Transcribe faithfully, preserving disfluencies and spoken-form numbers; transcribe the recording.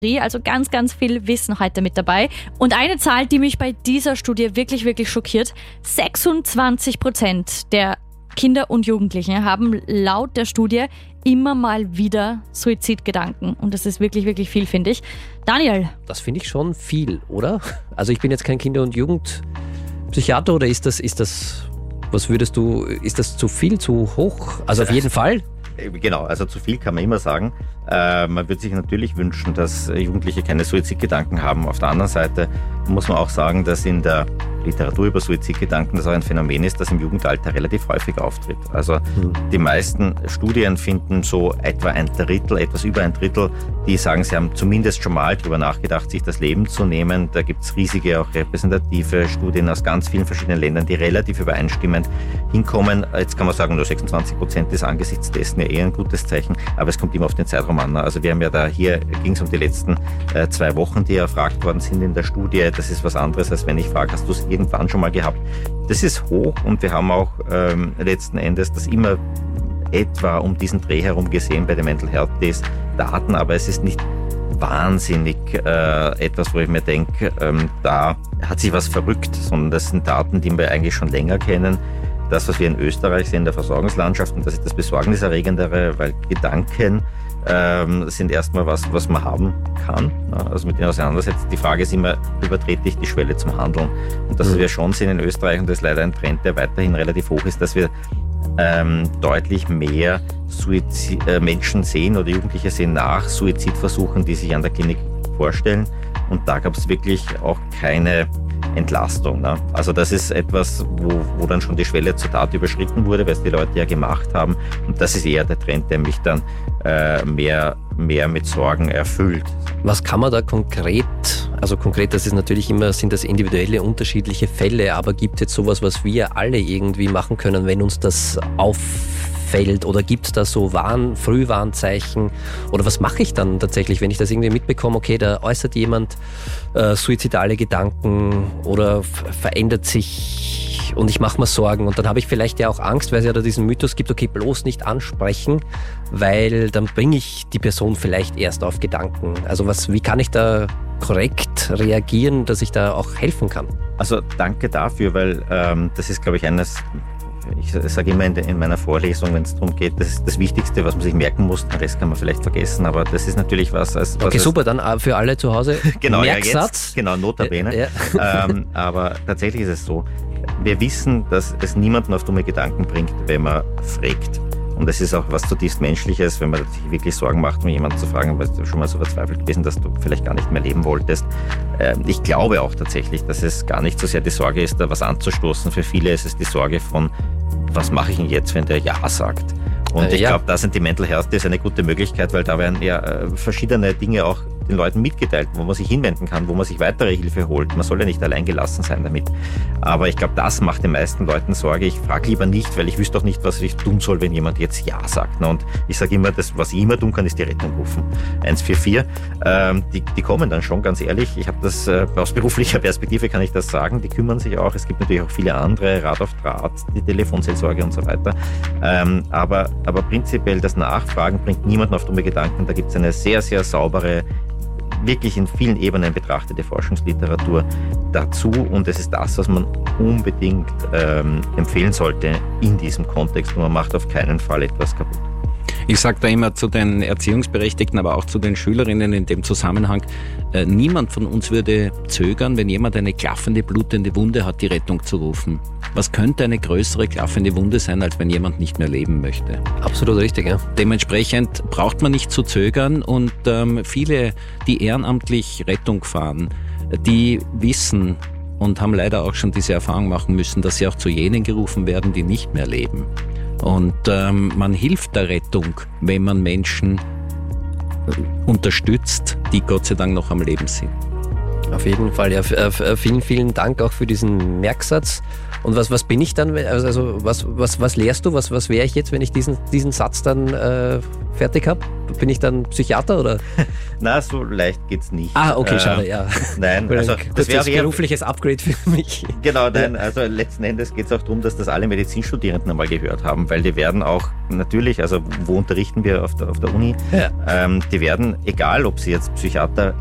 Also ganz, ganz viel Wissen heute mit dabei. Und eine Zahl, die mich bei dieser Studie wirklich, wirklich schockiert. sechsundzwanzig Prozent der Kinder und Jugendlichen haben laut der Studie immer mal wieder Suizidgedanken. Und das ist wirklich, wirklich viel, finde ich. Daniel? Das finde ich schon viel, oder? Also ich bin jetzt kein Kinder- und Jugendpsychiater, oder ist das, ist das, was würdest du, ist das zu viel, zu hoch? Also auf jeden Fall? Genau, also zu viel kann man immer sagen. Äh, man würde sich natürlich wünschen, dass Jugendliche keine Suizidgedanken haben. Auf der anderen Seite muss man auch sagen, dass in der Literatur über Suizidgedanken das auch ein Phänomen ist, das im Jugendalter relativ häufig auftritt. Also mhm. die meisten Studien finden so etwa ein Drittel, etwas über ein Drittel, die sagen, sie haben zumindest schon mal darüber nachgedacht, sich das Leben zu nehmen. Da gibt es riesige, auch repräsentative Studien aus ganz vielen verschiedenen Ländern, die relativ übereinstimmend hinkommen. Jetzt kann man sagen, nur sechsundzwanzig Prozent ist angesichts dessen ja eher ein gutes Zeichen, aber es kommt immer auf den Zeitraum an. Also wir haben ja da, hier ging es um die letzten äh, zwei Wochen, die erfragt worden sind in der Studie. Das ist was anderes, als wenn ich frage, hast du es irgendwann schon mal gehabt? Das ist hoch, und wir haben auch ähm, letzten Endes das immer etwa um diesen Dreh herum gesehen bei den Mental Health Days Daten, aber es ist nicht wahnsinnig äh, etwas, wo ich mir denke, ähm, da hat sich was verrückt, sondern das sind Daten, die wir eigentlich schon länger kennen. Das, was wir in Österreich sehen in der Versorgungslandschaft, und das ist das Besorgniserregendere, weil Gedanken ähm, sind erstmal was, was man haben kann, also mit denen auseinandersetzt. Die Frage ist immer, übertrete ich die Schwelle zum Handeln? Und das, was wir schon sehen in Österreich, und das ist leider ein Trend, der weiterhin relativ hoch ist, dass wir ähm, deutlich mehr Suizid, äh, Menschen sehen oder Jugendliche sehen nach Suizidversuchen, die sich an der Klinik vorstellen. Und da gab es wirklich auch keine Entlastung. Ne? Also das ist etwas, wo, wo dann schon die Schwelle zur Tat überschritten wurde, weil es die Leute ja gemacht haben. Und das ist eher der Trend, der mich dann äh, mehr, mehr mit Sorgen erfüllt. Was kann man da konkret, also konkret, das ist natürlich immer, sind das individuelle, unterschiedliche Fälle, aber gibt es jetzt sowas, was wir alle irgendwie machen können, wenn uns das auffällt, oder gibt es da so Warn-, Frühwarnzeichen, oder was mache ich dann tatsächlich, wenn ich das irgendwie mitbekomme, okay, da äußert jemand äh, suizidale Gedanken oder f- verändert sich und ich mache mir Sorgen, und dann habe ich vielleicht ja auch Angst, weil es ja da diesen Mythos gibt, okay, bloß nicht ansprechen, weil dann bringe ich die Person vielleicht erst auf Gedanken. Also was, wie kann ich da korrekt reagieren, dass ich da auch helfen kann? Also danke dafür, weil ähm, das ist, glaube ich, eines, ich sage immer in, de, in meiner Vorlesung, wenn es darum geht, das ist das Wichtigste, was man sich merken muss. Den Rest kann man vielleicht vergessen, aber das ist natürlich was... Als, was okay, super, dann für alle zu Hause. Genau, Merksatz. Ja, jetzt, genau, notabene. Ja, ja. Ähm, aber tatsächlich ist es so, wir wissen, dass es niemanden auf dumme Gedanken bringt, wenn man fragt. Und das ist auch was zutiefst Menschliches, wenn man sich wirklich Sorgen macht, um jemanden zu fragen, warst du schon mal so verzweifelt gewesen, dass du vielleicht gar nicht mehr leben wolltest. Ich glaube auch tatsächlich, dass es gar nicht so sehr die Sorge ist, da was anzustoßen. Für viele ist es die Sorge von, was mache ich denn jetzt, wenn der Ja sagt? Und äh, ich ja. glaube, da sind die Mental Health Days eine gute Möglichkeit, weil da werden ja verschiedene Dinge auch den Leuten mitgeteilt, wo man sich hinwenden kann, wo man sich weitere Hilfe holt. Man soll ja nicht allein gelassen sein damit. Aber ich glaube, das macht den meisten Leuten Sorge. Ich frage lieber nicht, weil ich wüsste auch nicht, was ich tun soll, wenn jemand jetzt Ja sagt. Und ich sage immer, das, was ich immer tun kann, ist die Rettung rufen. eins vier vier. Ähm, die, die kommen dann schon, ganz ehrlich. Ich habe das äh, aus beruflicher Perspektive kann ich das sagen. Die kümmern sich auch. Es gibt natürlich auch viele andere, Rat auf Draht, die Telefonseelsorge und so weiter. Ähm, aber, aber prinzipiell das Nachfragen bringt niemanden auf dumme Gedanken. Da gibt es eine sehr, sehr saubere, wirklich in vielen Ebenen betrachtete Forschungsliteratur dazu, und es ist das, was man unbedingt ähm, empfehlen sollte in diesem Kontext, und man macht auf keinen Fall etwas kaputt. Ich sage da immer zu den Erziehungsberechtigten, aber auch zu den Schülerinnen in dem Zusammenhang, äh, niemand von uns würde zögern, wenn jemand eine klaffende, blutende Wunde hat, die Rettung zu rufen. Was könnte eine größere klaffende Wunde sein, als wenn jemand nicht mehr leben möchte? Absolut richtig, ja. Dementsprechend braucht man nicht zu zögern, und ähm, viele, die ehrenamtlich Rettung fahren, die wissen und haben leider auch schon diese Erfahrung machen müssen, dass sie auch zu jenen gerufen werden, die nicht mehr leben. Und ähm, man hilft der Rettung, wenn man Menschen unterstützt, die Gott sei Dank noch am Leben sind. Auf jeden Fall, ja. Vielen, vielen Dank auch für diesen Merksatz. Und was, was bin ich dann, also was, was, was lehrst du, was, was wäre ich jetzt, wenn ich diesen, diesen Satz dann äh, fertig habe? Bin ich dann Psychiater oder? Na, so leicht geht's nicht. Ah, okay, schade, äh, ja. Nein, also das wäre ein berufliches Upgrade für mich. Genau, nein, also letzten Endes geht es auch darum, dass das alle Medizinstudierenden einmal gehört haben, weil die werden auch natürlich, also wo unterrichten wir auf der, auf der Uni, ja. ähm, die werden, egal ob sie jetzt Psychiater